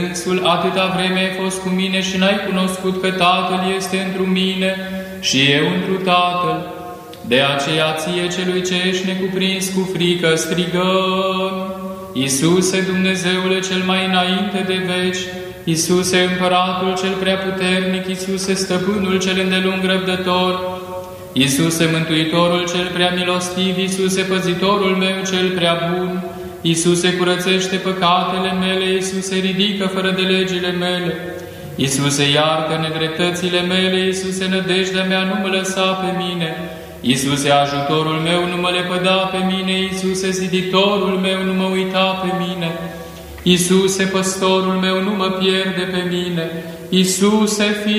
însul atâta vreme ai fost cu mine și n-ai cunoscut că Tatăl este întru mine și eu întru Tatăl. De aceea ție celui ce ești necuprins cu frică strigăm: Iisuse, Dumnezeule cel mai înainte de veci, Iisuse, Împăratul cel preaputernic, Iisuse, Stăpânul cel îndelung răbdător, Iisuse, Mântuitorul cel prea milostiv, Iisuse, Păzitorul meu cel prea bun, Iisuse, curățește păcatele mele, Iisuse, ridică fără de legile mele, Iisuse, iartă nedreptățile mele, Iisuse, nădejdea mea, nu mă lăsa pe mine, Iisuse, ajutorul meu, nu mă lepăda pe mine, Iisuse, ziditorul meu, nu mă uita pe mine, Iisuse, păstorul meu, nu mă pierde pe mine, Iisuse,